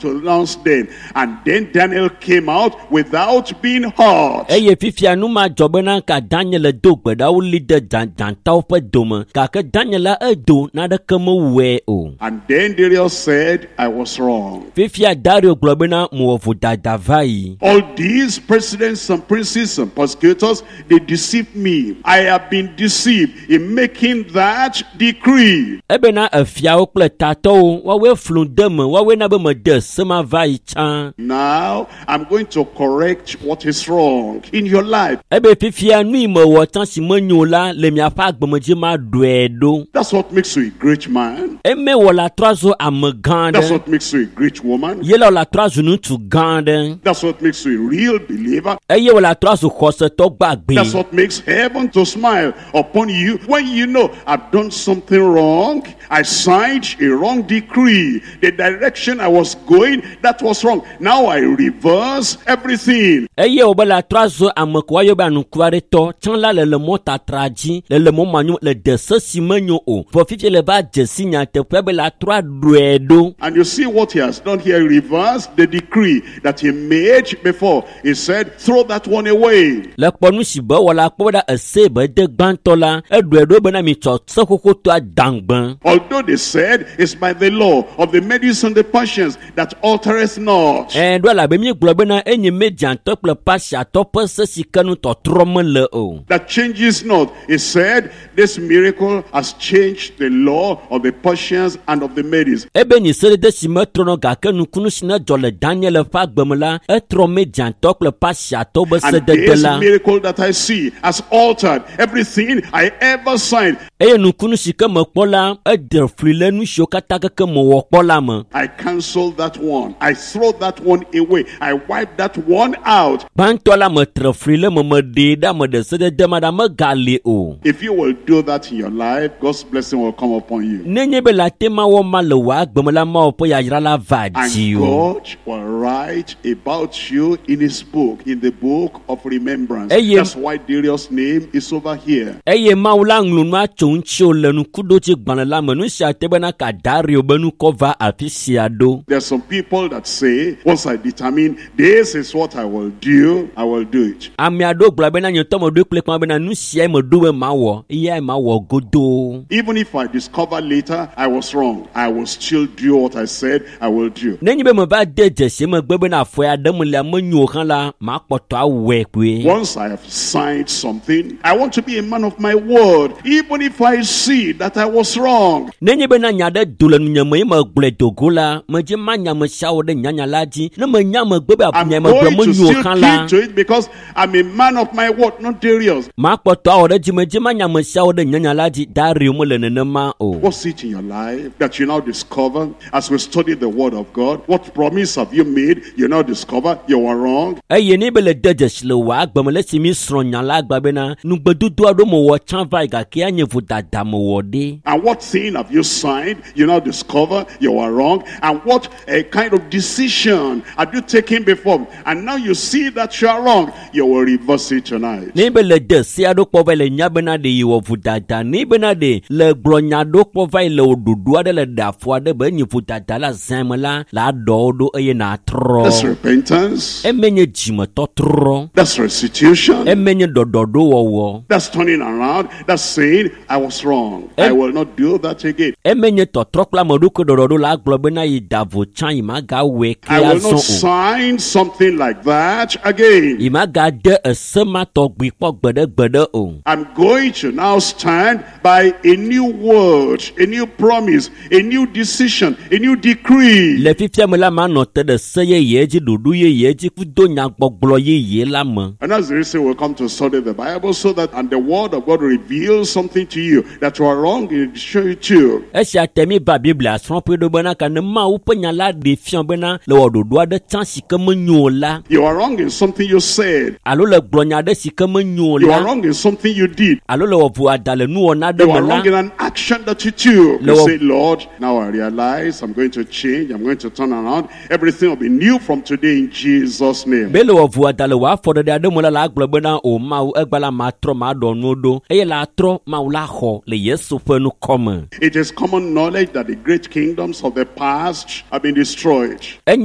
to announce them. And then Daniel came out without being hurt. Eye fifia nu ma jobena ka Daniel do gbeda wo leader jantaw pe dome ka ke Daniel do na de kemo we o. And then Darius said, I was wrong. Fifia Dario globena mo fu dadavai. All these presidents and princes and prosecutors, they deceived me. I have been deceived in making that decree. Ebena afia o kle tato wa we flun dem wa we na be me de sema vai chan. Now I'm going to correct what is wrong in your life. Ebe fifia nu mo wo tan si manyola le mi afa agbomoji ma doedo. That's what makes you a great man. Eme wala trazo amagande. That's what makes you a great woman. Yela la trazo nu tu gande. That's what makes you a real believer. Eye wala trazo khose to gbagbe. That's what makes heaven to smile upon you when you know I've done something wrong. I signed a wrong decree. The direction I was going, that was wrong. Now I reverse everything. Eye obala trazo amekwa yo ba nu kware to chan la le mota traji le mo manyo le de sesi manyo o. For fifie le ba jesinya te pe la trois duedo. And you see what he has done here. He reversed the decree that he made before. He said, throw that one away. Le ponu si ba wala po da ese ba de gbantola e duedo ba na mi cho sekoko to adangban. Although they said it's by the law of the Medes and the Persians that altereth not. Do la be mi globe na enyi median to ple pasha to pese sikanu to tromle o. That changes not. He said this miracle has changed the law of the Persians and of the Medes. Ebe ni sere de si metrono ga kenu kunu sina jole Daniel fa gbemla e tro median to ple pasha to be se de This la. miracle that I see has altered everything I ever signed. E nu kunu sika me pola e de frile nu shokata ke mo wo pola me. I cancel that one. I throw that one away. I wipe that one out. Bantola me tre frile me de da me de se de madame gale o. If you will do that in your life, God's blessing will come upon you. Nenye be la tema wo malewa gbemla ma opo ya yira la vaji And o. God will write about you in his book, in the book of remembrance. Hey, That's why Darius' name is over here. Eye maula ngunu a chonchi o le nu kudo ti gbana la menu sha tebena ka Dario benu cover afisiado. There's some people that say, once I determine this is what I will do it. Amiado glabena nyotomo do plekma bena nu sia mo do ma wo. Iya ma wo godo. Even if I discover later I was wrong, I will still do what I said I will do. Nenyi be mo ba deje se mo gbebe na fo ya dem le mo nyu kan la ma poto awe kwe. Once I have signed something, I want to be a man of my word, even if I see that I was wrong. Nenyi be na nyade dule nu nyama ma gble dogola, mo je ma nyama shawo de nyanya laji, na mo nyama gbebe I'm nyama gbe mo going to nyu still kan la. keep to it because I'm a man of my word, not Darius. Ma poto awore ji mo je ma nyama shawo de nyanya laji Dario mo le nenema o. What's it in your life that you now discover as we study the word of God? What promise have you made? You now discover you were wrong. Eye ni be le deje slo wa gbemle si mi sron nya la gba be na nu gbedudu ado mo wo chan vai ga ki anye fu dada mo wo de. And what thing have you signed? You now discover you were wrong. And what kind of decision have you taken before? And now you see that you are wrong. You will reverse it tonight. Ni be le de si ado po le nya be na de yo fu dada ni be na de le gro nya do po vai le odudu ade le da fu ade be nyi fu dada la zemla la do do eye na tro. That's repentance. Emenye jimo to tro. That's restitution. Emenye dododo wo. That's turning around. That's saying I was wrong. I will not do that again. Emenye to trokla modu ko dododo la glo be na yi davo chan ima ga we I will not sign something like that again. Ima ga de esema to gbi po gbede o. I'm going to now stand by a new word, a new promise, a new decision, a new decree. Le fifia me la ma no te de seye yeji dudu yeji kudo nya gbogblo ye la mo. And that's the reason we'll come to study the Bible so that and the word of God reveals something to you that you are wrong in show it to you. Esha temi ba Biblia son pe do bana ka ne ma u penya la de fian bana le wododo de chan sika manyola. You are wrong in something you said. Alo le gblonya de sika manyola. You are wrong in something you did. Alo le wovu adale nu ona de You are mala. wrong in an action that you took. You say, Lord, now I realize I'm going to change. I'm going to turn around. Everything will be new from today in Jesus' name. Bele wovu adale wa for de ade mola la glo bana o ma u egbala ma tro ma do no do. Eye la tro ma u la ho le Yesu fe nu come. It is common knowledge that the great kingdoms of the past have been destroyed.